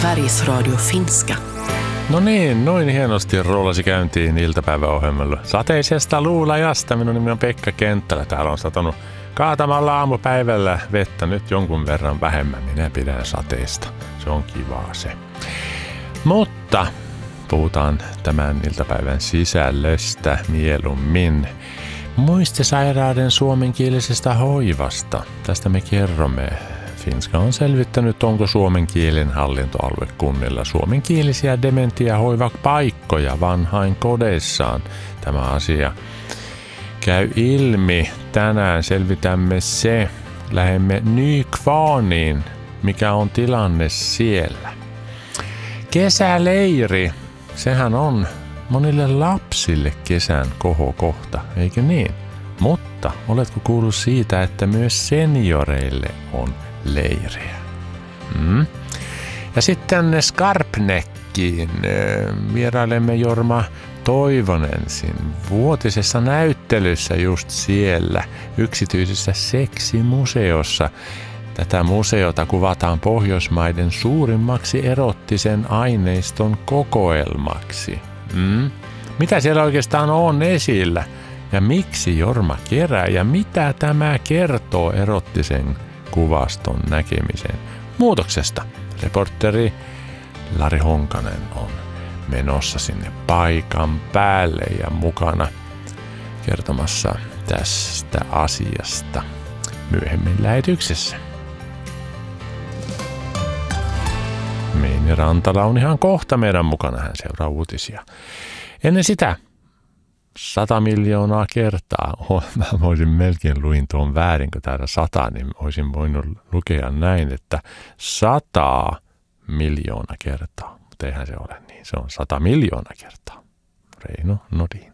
Sveriges Radio finska. No niin, noin hienosti roolasi käyntiin iltapäiväohjelmalla. Sateisesta luulajasta. Minun nimi on Pekka Kenttälä. Täällä on satanut kaatamalla aamupäivällä vettä. Nyt jonkun verran vähemmän. Minä pidän sateesta. Se on kivaa se. Mutta puhutaan tämän iltapäivän sisällöstä mieluummin. Muistisairaiden suomenkielisestä hoivasta. Tästä me kerromme. Finska on selvittänyt, onko suomen kielen hallintoaluekunnilla suomenkielisiä dementiahoivapaikkoja vanhainkodeissaan. Tämä asia käy ilmi. Tänään selvitämme se. Lähdemme Nykvarniin, mikä on tilanne siellä. Kesäleiri, sehän on monille lapsille kesän kohokohta, eikö niin? Mutta oletko kuullut siitä, että myös senioreille on leirejä? Ja sitten Skarpnäckiin vierailemme Jorma Toivonensin vuotisessa näyttelyssä just siellä yksityisessä seksimuseossa. Tätä museota kuvataan Pohjoismaiden suurimmaksi erottisen aineiston kokoelmaksi. Mitä siellä oikeastaan on esillä? Ja miksi Jorma kerää? Ja mitä tämä kertoo erottisen kuvaston näkemisen muutoksesta? Reporteri Lari Honkanen on menossa sinne paikan päälle ja mukana kertomassa tästä asiasta myöhemmin lähetyksessä. Meini Rantala on ihan kohta meidän mukana, hän seuraa uutisia. Ennen sitä 100 miljoonaa kertaa. Mä voisin melkein luin tuon väärin, kun täällä 100, niin olisin voinut lukea näin, että 100 miljoonaa kertaa. Mutta eihän se ole niin, se on 100 miljoonaa kertaa. Reino Nordin.